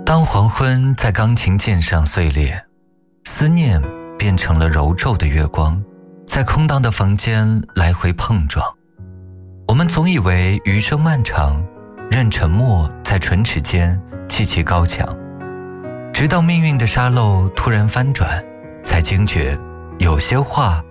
当黄昏在钢琴键上碎裂，思念变成了柔皱的月光，在空荡的房间来回碰撞。我们总以为余生漫长，任沉默在唇齿间砌起高墙，直到命运的沙漏突然翻转，才惊觉有些话